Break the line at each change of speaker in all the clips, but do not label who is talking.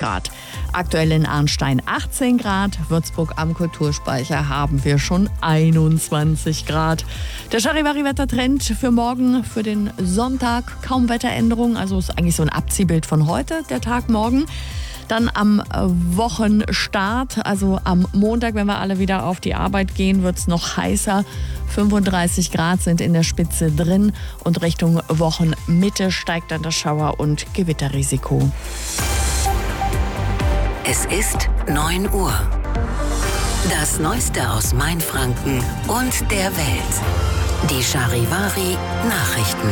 Grad. Aktuell in Arnstein 18 Grad, Würzburg am Kulturspeicher haben wir schon 21 Grad. Der Charivari-Wettertrend für morgen, für den Sonntag, kaum Wetteränderung, also ist eigentlich so ein Abziehbild von heute, der Tag morgen. Dann am Wochenstart, also am Montag, wenn wir alle wieder auf die Arbeit gehen, wird es noch heißer. 35 Grad sind in der Spitze drin und Richtung Wochenmitte steigt dann das Schauer- und Gewitterrisiko.
Es ist 9 Uhr. Das Neueste aus Mainfranken und der Welt. Die Charivari Nachrichten.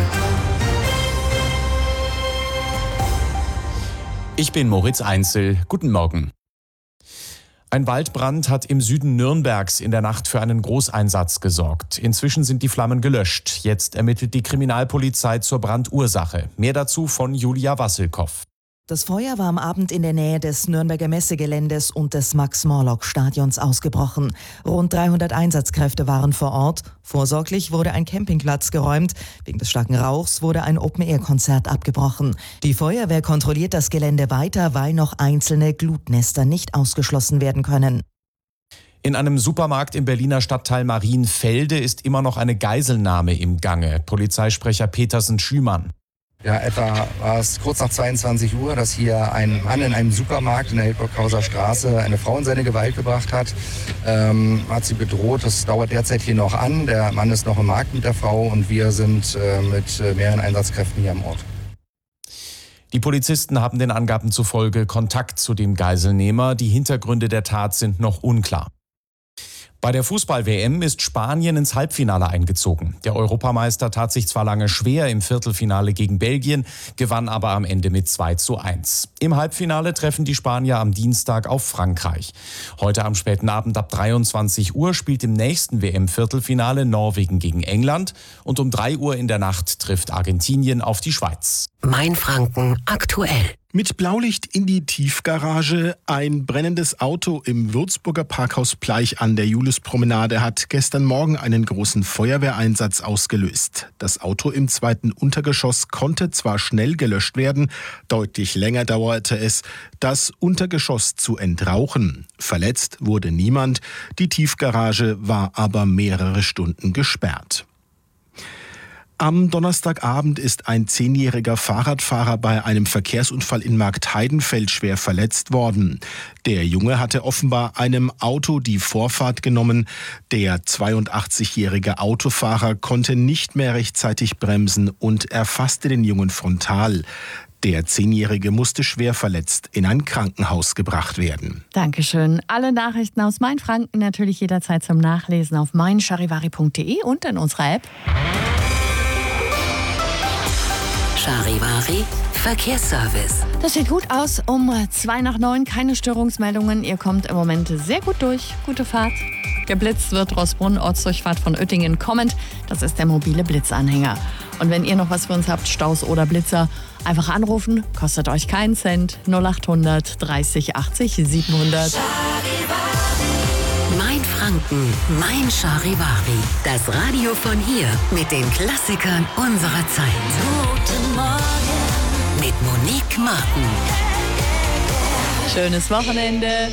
Ich bin Moritz Einzel. Guten Morgen. Ein Waldbrand hat im Süden Nürnbergs in der Nacht für einen Großeinsatz gesorgt. Inzwischen sind die Flammen gelöscht. Jetzt ermittelt die Kriminalpolizei zur Brandursache. Mehr dazu von Julia Wasselkow.
Das Feuer war am Abend in der Nähe des Nürnberger Messegeländes und des Max-Morlock-Stadions ausgebrochen. Rund 300 Einsatzkräfte waren vor Ort. Vorsorglich wurde ein Campingplatz geräumt. Wegen des starken Rauchs wurde ein Open-Air-Konzert abgebrochen. Die Feuerwehr kontrolliert das Gelände weiter, weil noch einzelne Glutnester nicht ausgeschlossen werden können.
In einem Supermarkt im Berliner Stadtteil Marienfelde ist immer noch eine Geiselnahme im Gange. Polizeisprecher Petersen-Schümann.
Ja, etwa war es kurz nach 22 Uhr, dass hier ein Mann in einem Supermarkt in der Hildburghauser Straße eine Frau in seine Gewalt gebracht hat. Hat sie bedroht. Das dauert derzeit hier noch an. Der Mann ist noch im Markt mit der Frau und wir sind mit mehreren Einsatzkräften hier am Ort.
Die Polizisten haben den Angaben zufolge Kontakt zu dem Geiselnehmer. Die Hintergründe der Tat sind noch unklar. Bei der Fußball-WM ist Spanien ins Halbfinale eingezogen. Der Europameister tat sich zwar lange schwer im Viertelfinale gegen Belgien, gewann aber am Ende mit 2:1. Im Halbfinale treffen die Spanier am Dienstag auf Frankreich. Heute am späten Abend ab 23 Uhr spielt im nächsten WM-Viertelfinale Norwegen gegen England und um 3 Uhr in der Nacht trifft Argentinien auf die Schweiz.
Mainfranken aktuell.
Mit Blaulicht in die Tiefgarage. Ein brennendes Auto im Würzburger Parkhaus Pleich an der Juliuspromenade hat gestern Morgen einen großen Feuerwehreinsatz ausgelöst. Das Auto im 2. Untergeschoss konnte zwar schnell gelöscht werden, deutlich länger dauerte es, das Untergeschoss zu entrauchen. Verletzt wurde niemand, die Tiefgarage war aber mehrere Stunden gesperrt. Am Donnerstagabend ist ein 10-jähriger Fahrradfahrer bei einem Verkehrsunfall in Marktheidenfeld schwer verletzt worden. Der Junge hatte offenbar einem Auto die Vorfahrt genommen. Der 82-jährige Autofahrer konnte nicht mehr rechtzeitig bremsen und erfasste den Jungen frontal. Der 10-Jährige musste schwer verletzt in ein Krankenhaus gebracht werden.
Dankeschön. Alle Nachrichten aus Mainfranken natürlich jederzeit zum Nachlesen auf meincharivari.de und in unserer App.
Charivari Verkehrsservice.
Das sieht gut aus. Um 8:02, keine Störungsmeldungen. Ihr kommt im Moment sehr gut durch. Gute Fahrt. Geblitzt wird Rossbrunn, Ortsdurchfahrt von Oettingen kommend. Das ist der mobile Blitzanhänger. Und wenn ihr noch was für uns habt, Staus oder Blitzer, einfach anrufen. Kostet euch keinen Cent. 0800 30 80 700.
Mainfranken, mein Charivari. Das Radio von hier mit den Klassikern unserer Zeit. Guten Morgen mit Monique Martin.
Schönes Wochenende.